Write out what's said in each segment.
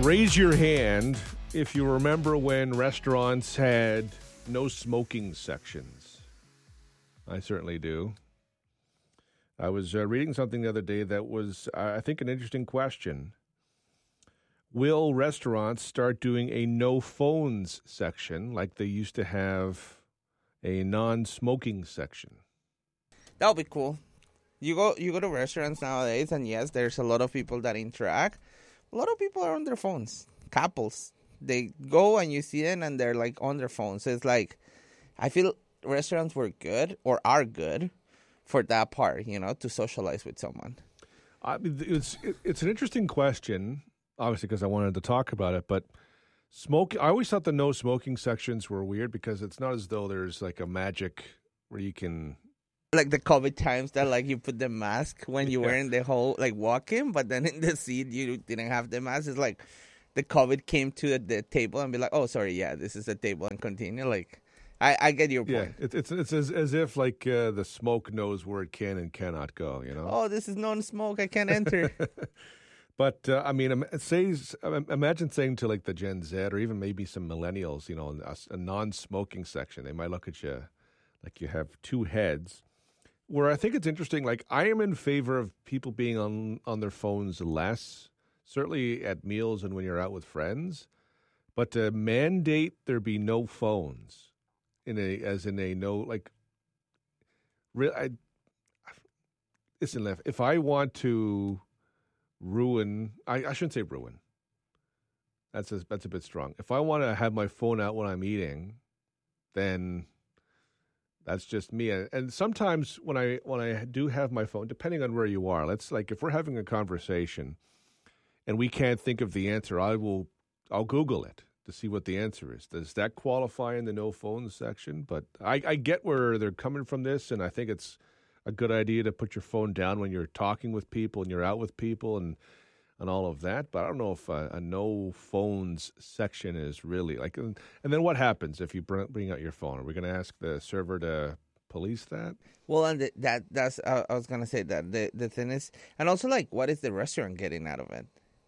Raise your hand if you remember when restaurants had no smoking sections. I certainly do. I was reading something the other day that was, I think, an interesting question. Will restaurants start doing a no phones section like they used to have a non-smoking section? That would be cool. You go to restaurants nowadays, and yes, there's a lot of people that interact. A lot of people are on their phones. Couples, they go and you see them, and they're like on their phones. So it's like, I feel restaurants were good or are good for that part, to socialize with someone. I mean, it's an interesting question, obviously, because I wanted to talk about it. But I always thought the no smoking sections were weird because it's not as though there's like a magic where you can. Like the COVID times that like you put the mask when you were in the whole like walk-in, but then in the seat you didn't have the mask. It's like the COVID came to the table and be like, oh, sorry, yeah, this is the table, and continue. Like, I get your point. Yeah, it's as if like the smoke knows where it can and cannot go, Oh, this is non-smoke. I can't enter. But, I mean, imagine saying to like the Gen Z or even maybe some millennials, a non-smoking section. They might look at you like you have two heads. Where I think it's interesting, like I am in favor of people being on their phones less, certainly at meals and when you're out with friends, but to mandate there be no phones listen, if I want to ruin, I shouldn't say ruin. That's a bit strong. If I want to have my phone out when I'm eating, then that's just me. And sometimes when I do have my phone, depending on where you are, let's like if we're having a conversation and we can't think of the answer, I'll Google it to see what the answer is. Does that qualify in the no phones section? But I get where they're coming from this, and I think it's a good idea to put your phone down when you're talking with people and you're out with people and all of that. But I don't know if a no phones section is really like. And then what happens if you bring out your phone? Are we going to ask the server to police that? Well, and that's I was going to say that the thing is, and also like, what is the restaurant getting out of it?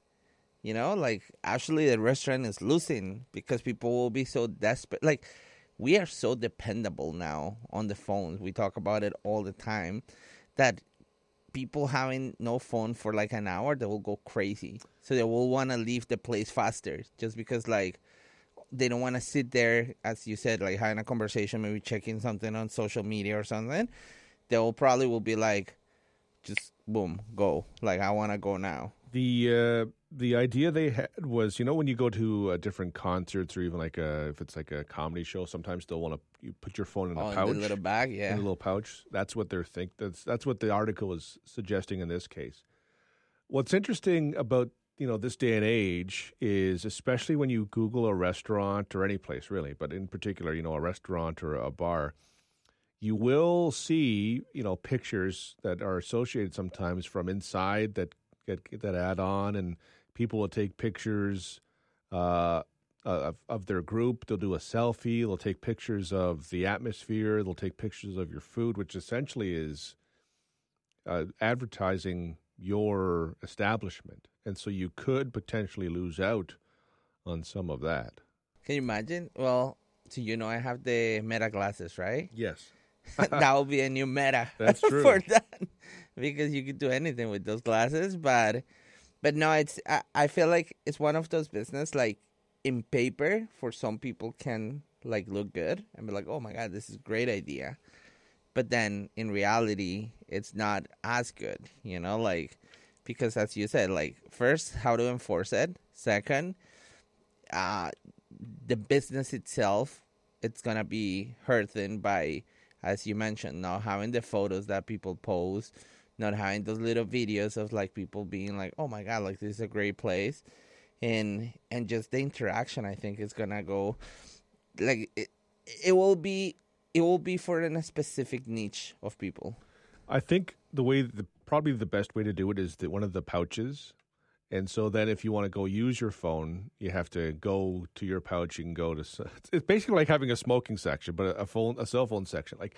Like actually the restaurant is losing because people will be so desperate. Like we are so dependable now on the phones. We talk about it all the time that people having no phone for like an hour, they will go crazy. So they will want to leave the place faster just because like they don't want to sit there, as you said, like having a conversation, maybe checking something on social media or something. They will probably be like, just boom, go. Like, I want to go now. The idea they had was, when you go to different concerts or even like if it's like a comedy show, sometimes they'll want to put your phone in a pouch. In the little bag, yeah. In a little pouch. That's what they're that's what the article is suggesting in this case. What's interesting about, this day and age is, especially when you Google a restaurant or any place really, but in particular, a restaurant or a bar, you will see, pictures that are associated sometimes from inside that get that add on, and people will take pictures of their group. They'll do a selfie. They'll take pictures of the atmosphere. They'll take pictures of your food, which essentially is advertising your establishment. And so you could potentially lose out on some of that. Can you imagine? Well, so I have the Meta glasses, right? Yes. That will be a new meta. That's true. For that. Because you could do anything with those glasses. But no, I feel like it's one of those business, like in paper, for some people can like look good and be like, oh my God, this is a great idea. But then in reality, it's not as good, like, because as you said, like first, how to enforce it. Second, the business itself, it's going to be hurting by, as you mentioned, not having the photos that people post, not having those little videos of like people being like, oh my God, like this is a great place. And just the interaction, I think, is going to go like it will be for a specific niche of people. I think probably the best way to do it is one of the pouches. And so then if you want to go use your phone, you have to go to your pouch. You can go to, it's basically like having a smoking section, but a cell phone section. Like,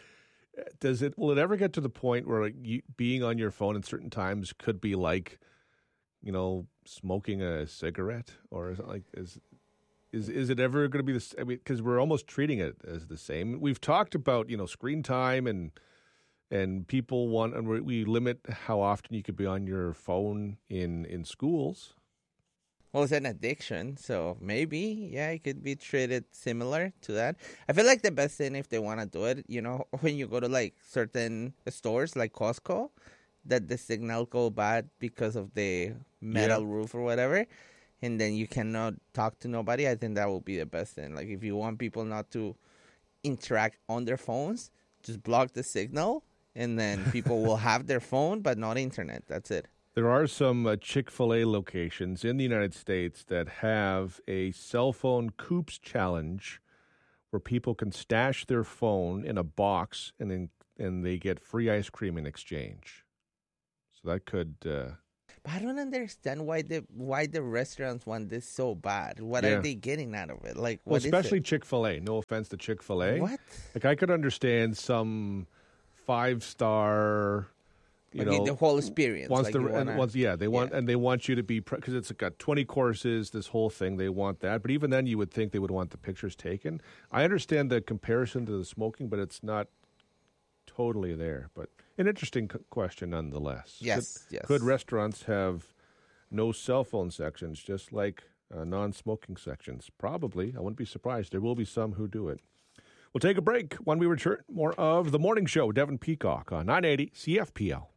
will it ever get to the point where being on your phone at certain times could be like smoking a cigarette, or is it like is it ever going to be this? I mean, because we're almost treating it as the same. We've talked about screen time and people want, and we limit how often you could be on your phone in schools. Well, it's an addiction, so maybe, it could be treated similar to that. I feel like the best thing, if they want to do it, when you go to, like, certain stores, like Costco, that the signal go bad because of the metal roof or whatever, and then you cannot talk to nobody. I think that would be the best thing. Like, if you want people not to interact on their phones, just block the signal, and then people will have their phone, but not internet. That's it. There are some Chick-fil-A locations in the United States that have a cell phone coops challenge where people can stash their phone in a box and they get free ice cream in exchange. So that could... But I don't understand why the restaurants want this so bad. What are they getting out of it? Like, what especially is it? Chick-fil-A. No offense to Chick-fil-A. What? Like, I could understand some 5-star... the whole experience. They want you to be, because it's got 20 courses, this whole thing. They want that, but even then, you would think they would want the pictures taken. I understand the comparison to the smoking, but it's not totally there. But an interesting question nonetheless. Yes. Could restaurants have no cell phone sections, just like non-smoking sections? Probably. I wouldn't be surprised. There will be some who do it. We'll take a break. When we return, more of The Morning Show, Devin Peacock on 980 CFPL.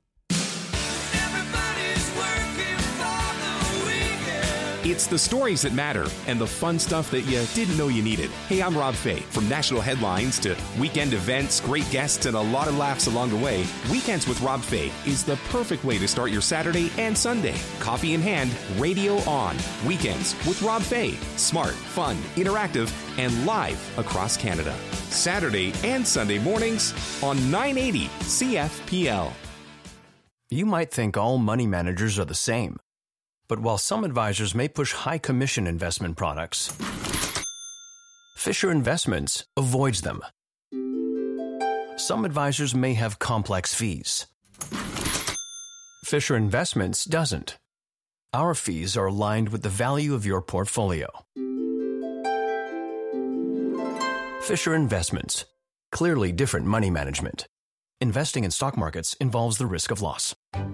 It's the stories that matter and the fun stuff that you didn't know you needed. Hey, I'm Rob Fay. From national headlines to weekend events, great guests, and a lot of laughs along the way, Weekends with Rob Fay is the perfect way to start your Saturday and Sunday. Coffee in hand, radio on. Weekends with Rob Fay. Smart, fun, interactive, and live across Canada. Saturday and Sunday mornings on 980 CFPL. You might think all money managers are the same. But while some advisors may push high commission investment products, Fisher Investments avoids them. Some advisors may have complex fees. Fisher Investments doesn't. Our fees are aligned with the value of your portfolio. Fisher Investments. Clearly different money management. Investing in stock markets involves the risk of loss.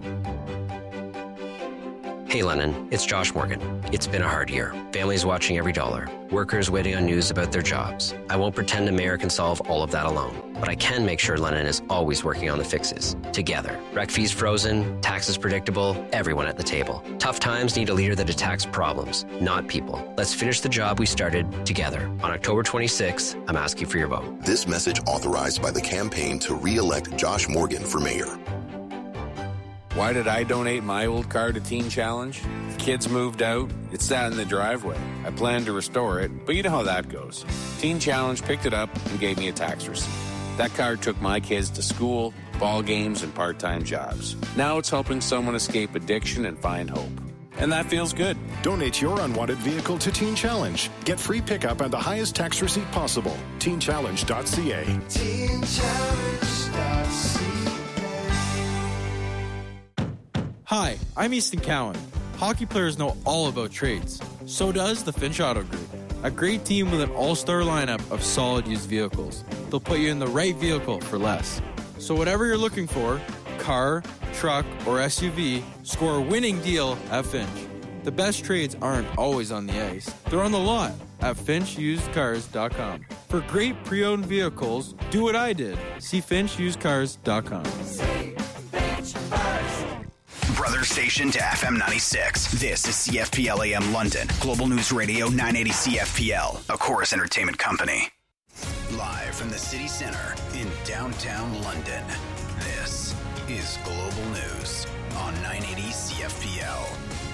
Hey Lennon, it's Josh Morgan. It's been a hard year. Families watching every dollar. Workers waiting on news about their jobs. I won't pretend a mayor can solve all of that alone, but I can make sure Lennon is always working on the fixes. Together. Rec fees frozen, taxes predictable, everyone at the table. Tough times need a leader that attacks problems, not people. Let's finish the job we started together. On October 26th, I'm asking for your vote. This message authorized by the campaign to re-elect Josh Morgan for mayor. Why did I donate my old car to Teen Challenge? The kids moved out. It sat in the driveway. I planned to restore it, but you know how that goes. Teen Challenge picked it up and gave me a tax receipt. That car took my kids to school, ball games, and part-time jobs. Now it's helping someone escape addiction and find hope. And that feels good. Donate your unwanted vehicle to Teen Challenge. Get free pickup and the highest tax receipt possible. TeenChallenge.ca. TeenChallenge.ca. Hi, I'm Easton Cowan. Hockey players know all about trades. So does the Finch Auto Group. A great team with an all-star lineup of solid used vehicles. They'll put you in the right vehicle for less. So whatever you're looking for, car, truck, or SUV, score a winning deal at Finch. The best trades aren't always on the ice. They're on the lot at FinchUsedCars.com. For great pre-owned vehicles, do what I did. See FinchUsedCars.com. Brother station to FM 96. This is CFPL AM London. Global News Radio 980 CFPL, a Chorus Entertainment company. Live from the city center in downtown London. This is Global News on 980 CFPL.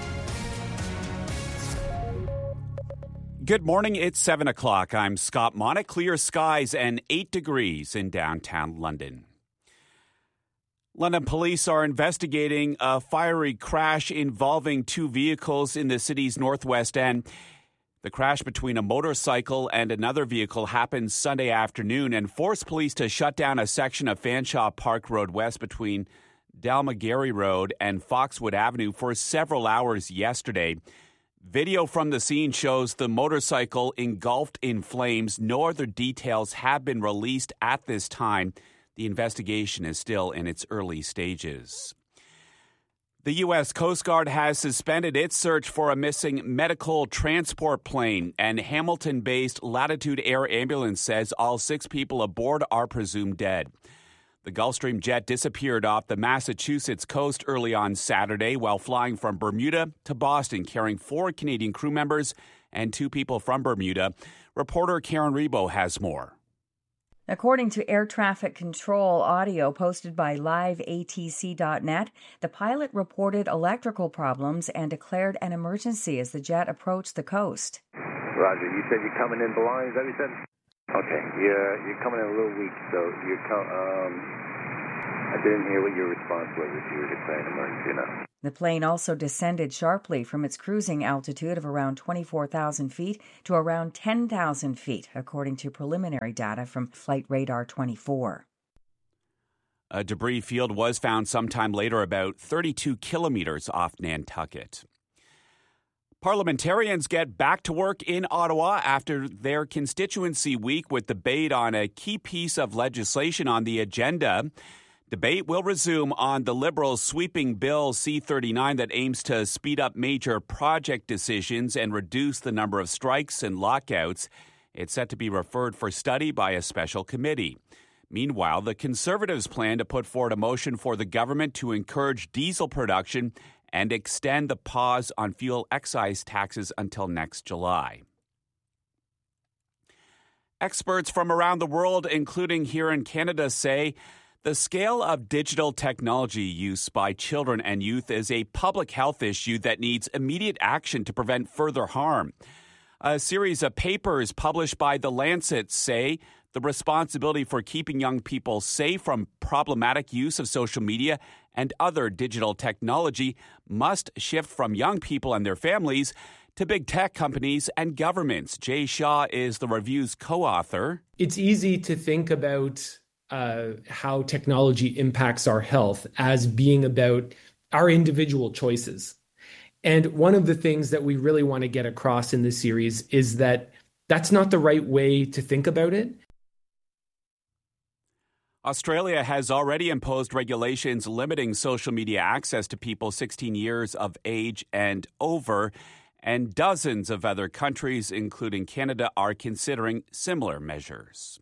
Good morning. It's 7 o'clock. I'm Scott Monick. Clear skies and 8 degrees in downtown London. London police are investigating a fiery crash involving two vehicles in the city's northwest end. The crash between a motorcycle and another vehicle happened Sunday afternoon and forced police to shut down a section of Fanshawe Park Road West between Dalmagary Road and Foxwood Avenue for several hours yesterday. Video from the scene shows the motorcycle engulfed in flames. No other details have been released at this time. The investigation is still in its early stages. The U.S. Coast Guard has suspended its search for a missing medical transport plane, and Hamilton-based Latitude Air Ambulance says all 6 people aboard are presumed dead. The Gulfstream jet disappeared off the Massachusetts coast early on Saturday while flying from Bermuda to Boston, carrying 4 Canadian crew members and 2 people from Bermuda. Reporter Karen Rebo has more. According to air traffic control audio posted by liveatc.net, the pilot reported electrical problems and declared an emergency as the jet approached the coast. Roger, you said you're coming in blind, is that what you said? Okay, you're coming in a little weak, so I didn't hear what your response was if you were declaring emergency now. The plane also descended sharply from its cruising altitude of around 24,000 feet to around 10,000 feet, according to preliminary data from Flight Radar 24. A debris field was found sometime later, about 32 kilometers off Nantucket. Parliamentarians get back to work in Ottawa after their constituency week with debate on a key piece of legislation on the agenda. Debate will resume on the Liberals' sweeping Bill C-39 that aims to speed up major project decisions and reduce the number of strikes and lockouts. It's set to be referred for study by a special committee. Meanwhile, the Conservatives plan to put forward a motion for the government to encourage diesel production and extend the pause on fuel excise taxes until next July. Experts from around the world, including here in Canada, say the scale of digital technology use by children and youth is a public health issue that needs immediate action to prevent further harm. A series of papers published by The Lancet say the responsibility for keeping young people safe from problematic use of social media and other digital technology must shift from young people and their families to big tech companies and governments. Jay Shaw is the review's co-author. It's easy to think about how technology impacts our health as being about our individual choices. And one of the things that we really want to get across in this series is that that's not the right way to think about it. Australia has already imposed regulations limiting social media access to people 16 years of age and over, and dozens of other countries, including Canada, are considering similar measures.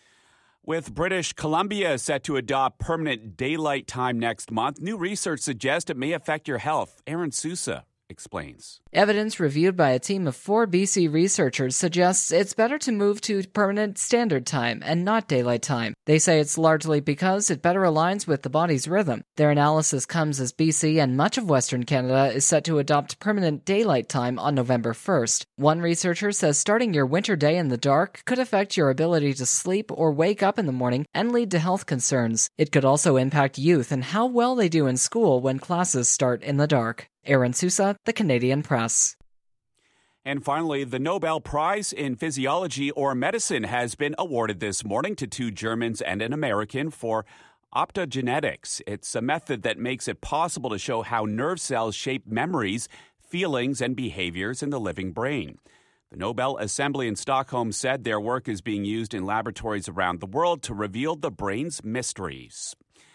With British Columbia set to adopt permanent daylight time next month, new research suggests it may affect your health. Aaron Sousa explains. Evidence reviewed by a team of 4 BC researchers suggests it's better to move to permanent standard time and not daylight time. They say it's largely because it better aligns with the body's rhythm. Their analysis comes as BC and much of Western Canada is set to adopt permanent daylight time on November 1st. One researcher says starting your winter day in the dark could affect your ability to sleep or wake up in the morning and lead to health concerns. It could also impact youth and how well they do in school when classes start in the dark. Aaron Sousa, The Canadian Press. And finally, the Nobel Prize in Physiology or Medicine has been awarded this morning to 2 Germans and an American for optogenetics. It's a method that makes it possible to show how nerve cells shape memories, feelings, and behaviors in the living brain. The Nobel Assembly in Stockholm said their work is being used in laboratories around the world to reveal the brain's mysteries.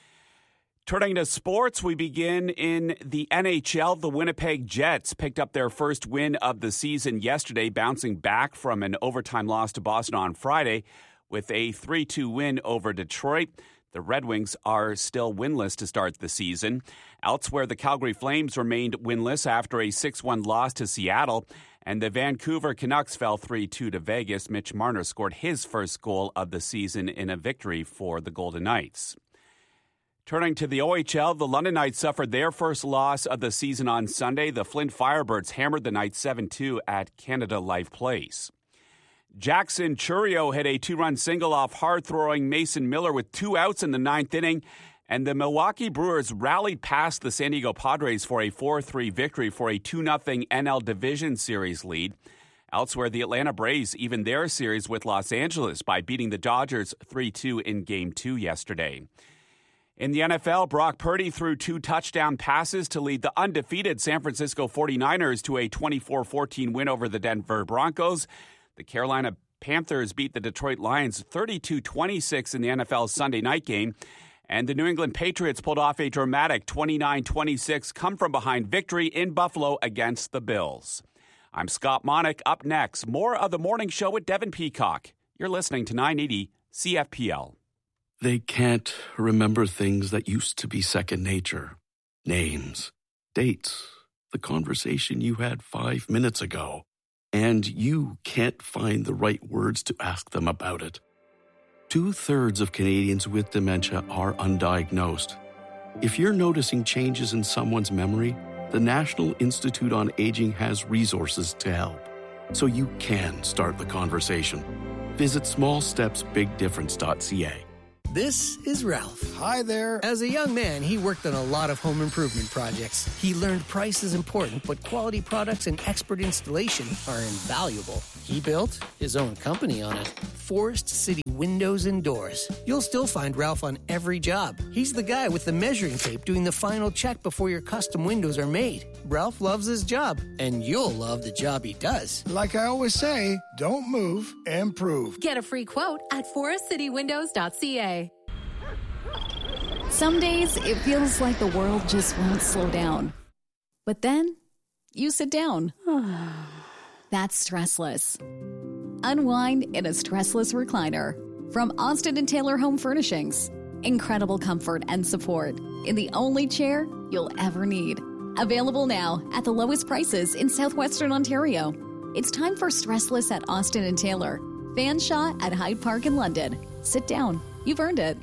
Turning to sports, we begin in the NHL. The Winnipeg Jets picked up their first win of the season yesterday, bouncing back from an overtime loss to Boston on Friday with a 3-2 win over Detroit. The Red Wings are still winless to start the season. Elsewhere, the Calgary Flames remained winless after a 6-1 loss to Seattle, and the Vancouver Canucks fell 3-2 to Vegas. Mitch Marner scored his first goal of the season in a victory for the Golden Knights. Turning to the OHL, the London Knights suffered their first loss of the season on Sunday. The Flint Firebirds hammered the Knights 7-2 at Canada Life Place. Jackson Chourio hit a 2-run single off hard-throwing Mason Miller with 2 outs in the 9th inning, and the Milwaukee Brewers rallied past the San Diego Padres for a 4-3 victory for a 2-0 NL Division Series lead. Elsewhere, the Atlanta Braves evened their series with Los Angeles by beating the Dodgers 3-2 in Game 2 yesterday. In the NFL, Brock Purdy threw 2 touchdown passes to lead the undefeated San Francisco 49ers to a 24-14 win over the Denver Broncos. The Carolina Panthers beat the Detroit Lions 32-26 in the NFL Sunday night game. And the New England Patriots pulled off a dramatic 29-26 come-from-behind victory in Buffalo against the Bills. I'm Scott Monick. Up next, more of the morning show with Devin Peacock. You're listening to 980 CFPL. They can't remember things that used to be second nature. Names, dates, the conversation you had 5 minutes ago. And you can't find the right words to ask them about it. 2/3 of Canadians with dementia are undiagnosed. If you're noticing changes in someone's memory, the National Institute on Aging has resources to help. So you can start the conversation. Visit smallstepsbigdifference.ca. This is Ralph. Hi there. As a young man, he worked on a lot of home improvement projects. He learned price is important, but quality products and expert installation are invaluable. He built his own company on it. Forest City Windows and Doors. You'll still find Ralph on every job. He's the guy with the measuring tape doing the final check before your custom windows are made. Ralph loves his job, and you'll love the job he does. Like I always say, don't move, improve. Get a free quote at forestcitywindows.ca. Some days it feels like the world just won't slow down. But then you sit down. That's Stressless. Unwind in a stressless recliner from Austin & Taylor Home Furnishings. Incredible comfort and support in the only chair you'll ever need. Available now at the lowest prices in southwestern Ontario. It's time for Stressless at Austin & Taylor. Fanshawe at Hyde Park in London. Sit down. You've earned it.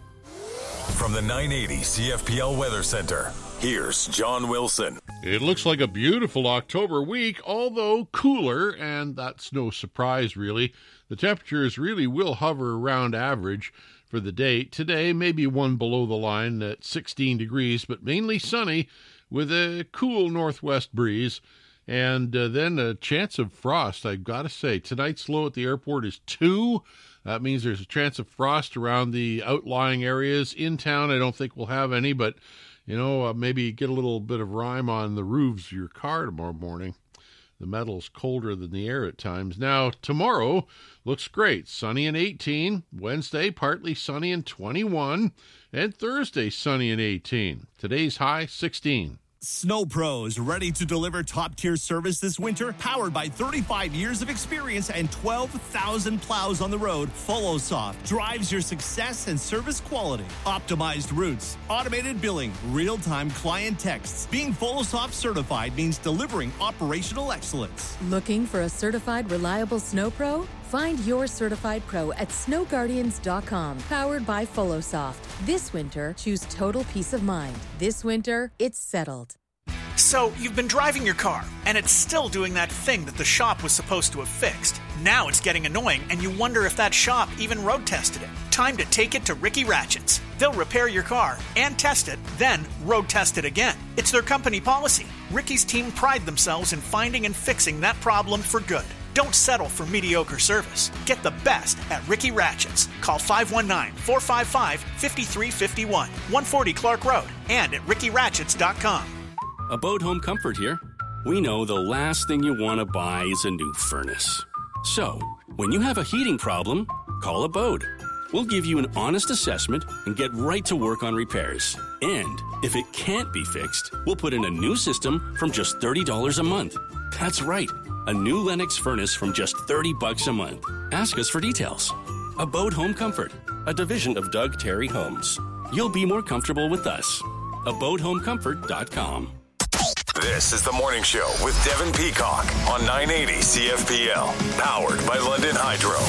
From the 980 CFPL Weather Center, here's John Wilson. It looks like a beautiful October week, although cooler, and that's no surprise, really. The temperatures really will hover around average for the day. Today, maybe one below the line at 16 degrees, but mainly sunny with a cool northwest breeze. And then a chance of frost, I've got to say. Tonight's low at the airport is 2. That means there's a chance of frost around the outlying areas. In town, I don't think we'll have any, but, maybe get a little bit of rime on the roofs of your car tomorrow morning. The metal's colder than the air at times. Now, tomorrow looks great. Sunny and 18. Wednesday, partly sunny and 21. And Thursday, sunny and 18. Today's high, 16. Snow Pros, ready to deliver top-tier service this winter? Powered by 35 years of experience and 12,000 plows on the road, FollowSoft drives your success and service quality. Optimized routes, automated billing, real-time client texts. Being FollowSoft certified means delivering operational excellence. Looking for a certified, reliable Snow Pro? Find your certified pro at snowguardians.com. Powered by FollowSoft. This winter, choose total peace of mind. This winter, it's settled. So, you've been driving your car, and it's still doing that thing that the shop was supposed to have fixed. Now it's getting annoying, and you wonder if that shop even road tested it. Time to take it to Ricky Ratchets. They'll repair your car and test it, then road test it again. It's their company policy. Ricky's team pride themselves in finding and fixing that problem for good. Don't settle for mediocre service. Get the best at Ricky Ratchets. Call 519-455-5351, 140 Clark Road, and at rickyratchets.com. Abode Home Comfort here. We know the last thing you want to buy is a new furnace. So, when you have a heating problem, call Abode. We'll give you an honest assessment and get right to work on repairs. And if it can't be fixed, we'll put in a new system from just $30 a month. That's right. A new Lennox furnace from just $30 a month. Ask us for details. Abode Home Comfort, a division of Doug Terry Homes. You'll be more comfortable with us. AbodeHomeComfort.com. This is the morning show with Devin Peacock on 980 CFPL. Powered by London Hydro.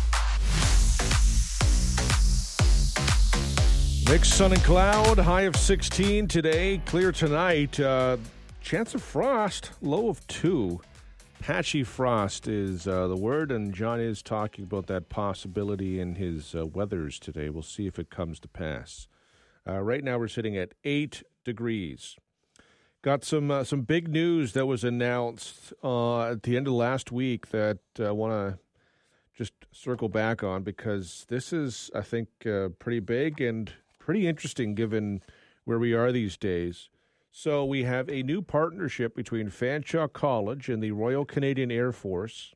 Mixed sun and cloud, high of 16 today. Clear tonight. Chance of frost, low of 2. Patchy frost is the word, and John is talking about that possibility in his weathers today. We'll see if it comes to pass. Right now we're sitting at 8 degrees. Got some big news that was announced at the end of last week that I want to just circle back on because this is, I think, pretty big and pretty interesting given where we are these days. So we have a new partnership between Fanshawe College and the Royal Canadian Air Force,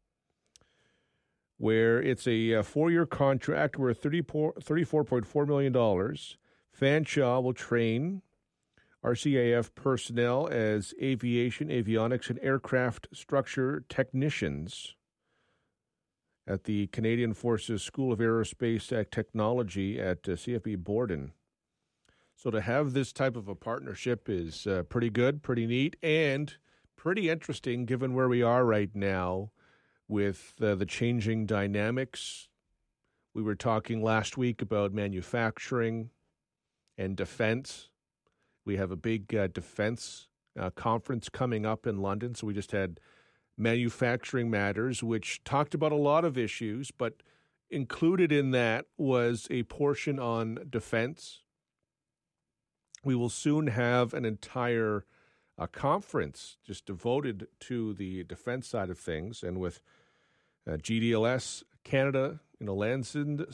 where it's a 4-year contract worth $34.4 million. Fanshawe will train RCAF personnel as aviation, avionics, and aircraft structure technicians at the Canadian Forces School of Aerospace Technology at CFB Borden. So to have this type of a partnership is pretty good, pretty neat, and pretty interesting given where we are right now with the changing dynamics. We were talking last week about manufacturing and defense. We have a big defense conference coming up in London. So we just had Manufacturing Matters, which talked about a lot of issues, but included in that was a portion on defense. We will soon have an entire conference just devoted to the defense side of things, and with GDLS Canada, Landsend